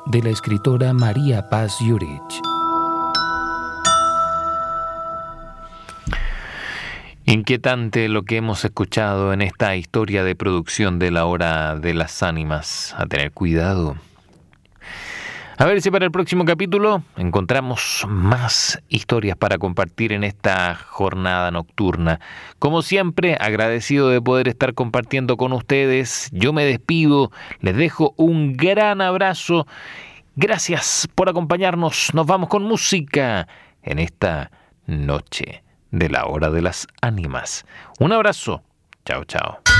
de la escritora María Paz Yurich. Inquietante lo que hemos escuchado en esta historia de producción de La Hora de las Ánimas. A tener cuidado. A ver si para el próximo capítulo encontramos más historias para compartir en esta jornada nocturna. Como siempre, agradecido de poder estar compartiendo con ustedes. Yo me despido, les dejo un gran abrazo. Gracias por acompañarnos. Nos vamos con música en esta noche de La Hora de las Ánimas. Un abrazo. Chao, chao.